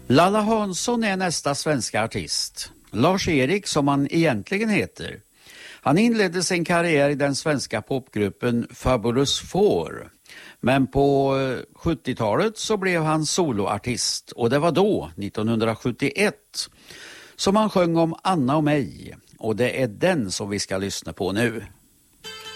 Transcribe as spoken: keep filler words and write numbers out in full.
Lalla Hansson är nästa svenska artist. Lars-Erik, som han egentligen heter. Han inledde sin karriär i den svenska popgruppen Fabulous Four. Men på sjuttiotalet så blev han soloartist. Och det var då, nittonhundrasjuttioett, som han sjöng om Anna och mig. Och det är den som vi ska lyssna på nu.